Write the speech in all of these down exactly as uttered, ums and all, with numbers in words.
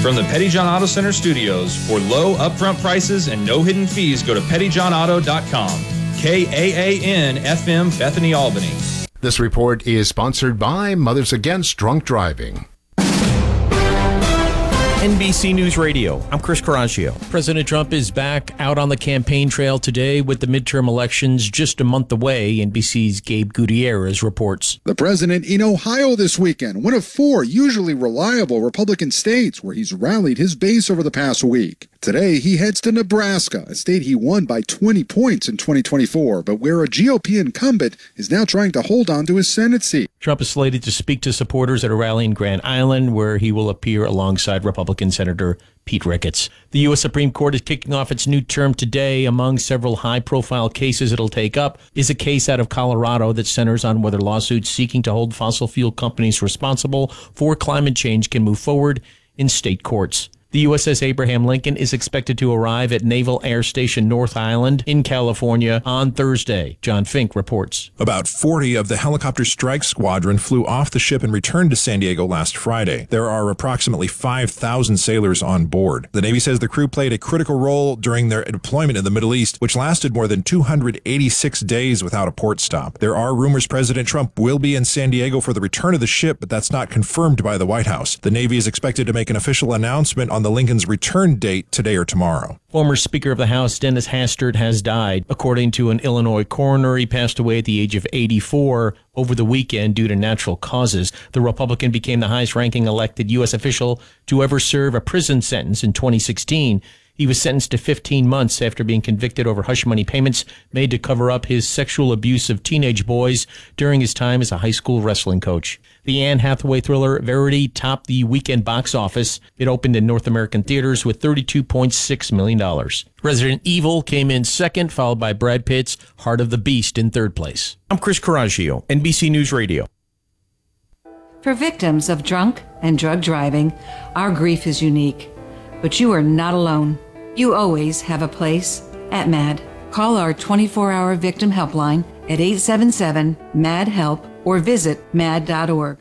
From the Petty John Auto Center studios, for low upfront prices and no hidden fees, go to petty john auto dot com. K A A N F M, Bethany, Albany. This report is sponsored by Mothers Against Drunk Driving. N B C News Radio, I'm Chris Coraggio. President Trump is back out on the campaign trail today with the midterm elections just a month away. N B C's Gabe Gutierrez reports. The president in Ohio this weekend, one of four usually reliable Republican states where he's rallied his base over the past week. Today, he heads to Nebraska, a state he won by twenty points in twenty twenty-four, but where a G O P incumbent is now trying to hold on to his Senate seat. Trump is slated to speak to supporters at a rally in Grand Island, where he will appear alongside Republican Senator Pete Ricketts. The U S Supreme Court is kicking off its new term today. Among several high-profile cases it'll take up is a case out of Colorado that centers on whether lawsuits seeking to hold fossil fuel companies responsible for climate change can move forward in state courts. The U S S Abraham Lincoln is expected to arrive at Naval Air Station North Island in California on Thursday. John Fink reports. About forty of the helicopter strike squadron flew off the ship and returned to San Diego last Friday. There are approximately five thousand sailors on board. The Navy says the crew played a critical role during their deployment in the Middle East, which lasted more than two hundred eighty-six days without a port stop. There are rumors President Trump will be in San Diego for the return of the ship, but that's not confirmed by the White House. The Navy is expected to make an official announcement on the Lincoln's return date today or tomorrow. Former Speaker of the House Dennis Hastert has died. According to an Illinois coroner, he passed away at the age of eighty-four over the weekend due to natural causes. The Republican became the highest-ranking elected U S official to ever serve a prison sentence in twenty sixteen. He was sentenced to fifteen months after being convicted over hush money payments made to cover up his sexual abuse of teenage boys during his time as a high school wrestling coach. The Anne Hathaway thriller Verity topped the weekend box office. It opened in North American theaters with thirty-two point six million dollars. Resident Evil came in second, followed by Brad Pitt's Heart of the Beast in third place. I'm Chris Coraggio, N B C News Radio. For victims of drunk and drug driving, our grief is unique. But you are not alone. You always have a place at MAD. Call our twenty-four hour victim helpline at eight seven seven, M A D, HELP or visit mad dot org.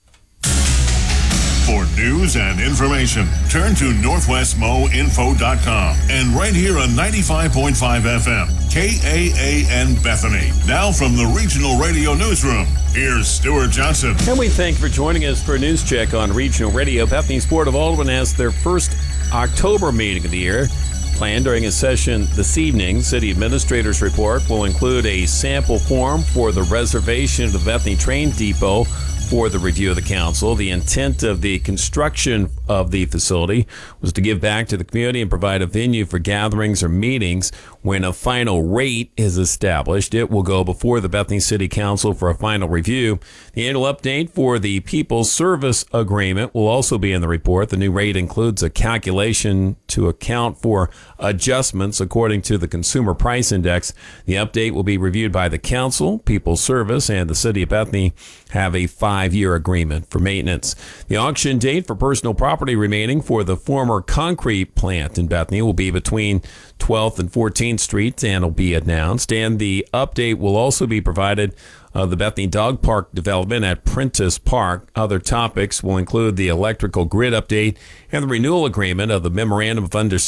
For news and information, turn to northwest mo info dot com and right here on ninety-five point five F M, K A A N Bethany. Now from the Regional Radio Newsroom, here's Stuart Johnson. And we thank you for joining us for a news check on Regional Radio. Bethany's Port of Alderman has their first October meeting of the year planned during a session this evening. City Administrator's report will include a sample form for the reservation of the Bethany Train Depot for the review of the council. The intent of the construction of the facility was to give back to the community and provide a venue for gatherings or meetings. When a final rate is established, it will go before the Bethany City Council for a final review. The annual update for the People's Service Agreement will also be in the report. The new rate includes a calculation to account for adjustments according to the Consumer Price Index. The update will be reviewed by the council. People's Service and the City of Bethany have a five-year agreement for maintenance. The auction date for personal property remaining for the former concrete plant in Bethany will be between twelfth and fourteenth Street, and will be announced. And the update will also be provided of the Bethany Dog Park development at Prentice Park. Other topics will include the electrical grid update and the renewal agreement of the Memorandum of Understanding